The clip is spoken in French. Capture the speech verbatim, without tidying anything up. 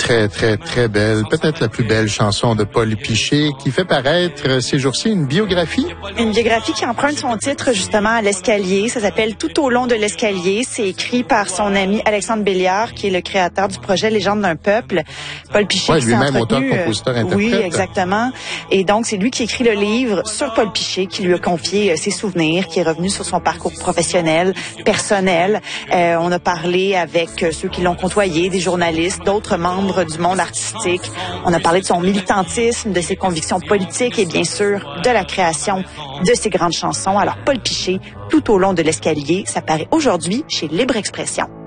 Très, très, très belle. Peut-être la plus belle chanson de Paul Piché qui fait paraître ces jours-ci une biographie. Une biographie qui emprunte son titre justement à l'escalier. Ça s'appelle Tout au long de l'escalier. C'est écrit par son ami Alexandre Béliard, qui est le créateur du projet Légende d'un peuple. Paul Piché ouais, qui s'est lui-même entretenu. auteur, compositeur, interprète. Oui, exactement. Et donc, c'est lui qui écrit le livre sur Paul Piché, qui lui a confié ses souvenirs, qui est revenu sur son parcours professionnel, personnel. Euh, on a parlé avec ceux qui l'ont côtoyé, des journalistes, d'autres membres du monde artistique. On a parlé de son militantisme, de ses convictions politiques et bien sûr de la création de ses grandes chansons. Alors, Paul Piché, Tout au long de l'escalier, ça paraît aujourd'hui chez Libre Expression.